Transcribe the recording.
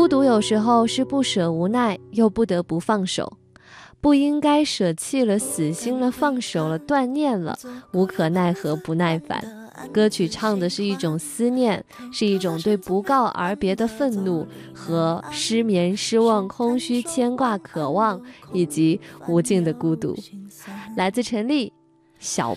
孤独有时候是不舍无奈，又不得不放手。不应该舍弃了，死心了，放手了，断念了，无可奈何，不耐烦。歌曲唱的是一种思念，是一种对不告而别的愤怒和失眠、失望、空虚、牵挂、渴望以及无尽的孤独。来自陈粒，小